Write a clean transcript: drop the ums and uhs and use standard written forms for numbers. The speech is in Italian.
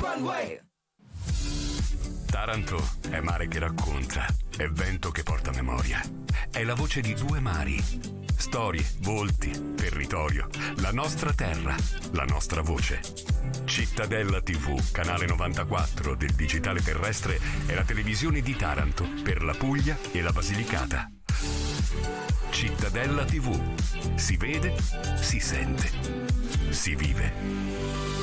one way. Taranto è mare che racconta, è vento che porta memoria, è la voce di due mari, storie, volti, territorio, la nostra terra, la nostra voce. Cittadella TV, canale 94 del digitale terrestre, è la televisione di Taranto per la Puglia e la Basilicata. Cittadella TV, si vede, si sente, si vive.